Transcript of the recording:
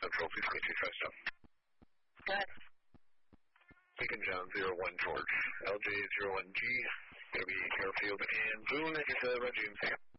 Central, please clear to touchdown. Good. Beacon John 01 George, LJ 01G, going to be airfield and Boone, if you said about GMC.